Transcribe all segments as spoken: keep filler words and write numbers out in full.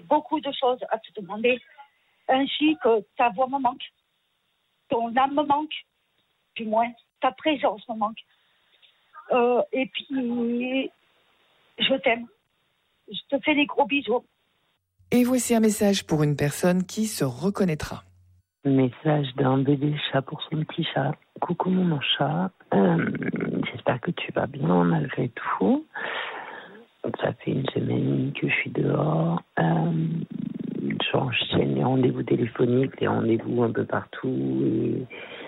beaucoup de choses à te demander, ainsi que ta voix me manque, ton âme me manque, du moins ta présence me manque. Euh, et puis, je t'aime. Je te fais des gros bisous. Et voici un message pour une personne qui se reconnaîtra. Message d'un bébé chat pour son petit chat. Coucou mon chat, euh, j'espère que tu vas bien malgré tout. Ça fait une semaine que je suis dehors. Euh, j'enchaîne les rendez-vous téléphoniques, les rendez-vous un peu partout et,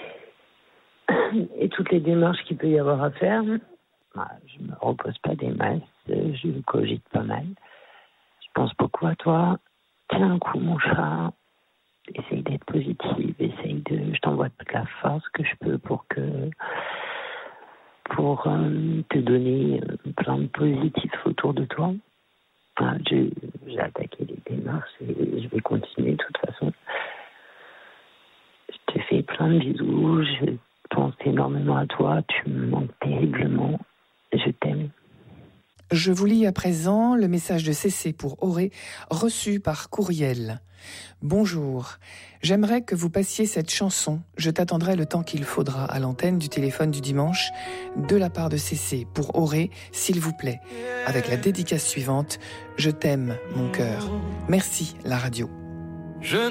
et toutes les démarches qu'il peut y avoir à faire. Bah, je me repose pas des masses, je cogite pas mal. Je pense beaucoup à toi. Tiens un coup mon chat. Essaye d'être positive, essaye de... Je t'envoie toute la force que je peux pour que... pour euh, te donner euh, plein de positifs autour de toi. Enfin, j'ai, j'ai attaqué les démarches et je vais continuer de toute façon. Je te fais plein de bisous, je pense énormément à toi, tu me manques terriblement, je t'aime. Je vous lis à présent le message de Cécé pour Auré, reçu par courriel. Bonjour, j'aimerais que vous passiez cette chanson. Je t'attendrai le temps qu'il faudra à l'antenne du téléphone du dimanche de la part de Cécé pour Auré, s'il vous plaît. Avec la dédicace suivante, je t'aime, mon cœur. Merci, la radio. Je